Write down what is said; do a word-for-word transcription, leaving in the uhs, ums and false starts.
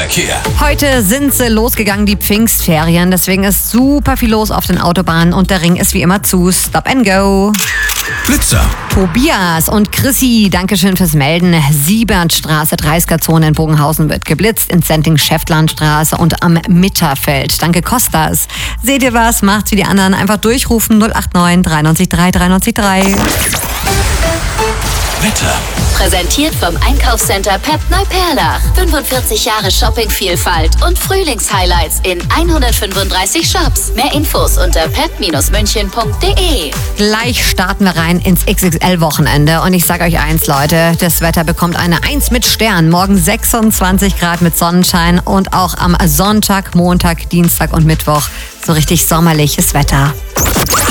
Verkehr. Heute sind sie losgegangen, die Pfingstferien. Deswegen ist super viel los auf den Autobahnen und der Ring ist wie immer zu. Stop and go. Blitzer. Tobias und Chrissy, Dankeschön fürs Melden. Siebernstraße, dreißiger-Zone in Bogenhausen wird geblitzt, in Senting Schäftlarnstraße und am Mitterfeld. Danke Kostas. Seht ihr was? Macht's wie die anderen. Einfach durchrufen null acht neun drei neun drei drei neun drei. Wetter. Präsentiert vom Einkaufscenter Pep Neuperlach. fünfundvierzig Jahre Shoppingvielfalt und Frühlingshighlights in hundertfünfunddreißig Shops. Mehr Infos unter pep münchen punkt de. Gleich starten wir rein ins X X L-Wochenende. Und ich sage euch eins, Leute, das Wetter bekommt eine eins mit Stern. Morgen sechsundzwanzig Grad mit Sonnenschein und auch am Sonntag, Montag, Dienstag und Mittwoch so richtig sommerliches Wetter.